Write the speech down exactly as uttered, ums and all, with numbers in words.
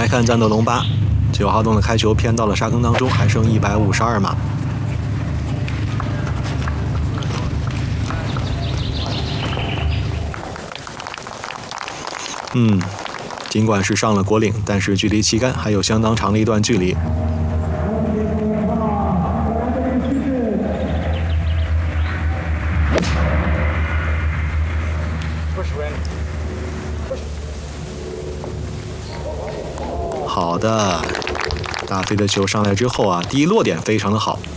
来看战斗龙八，九号洞的开球偏到了沙坑当中，还剩一百五十二码。嗯，尽管是上了果岭，但是距离旗杆还有相当长的一段距离。好的，大飞的球上来之后啊，第一落点非常的好，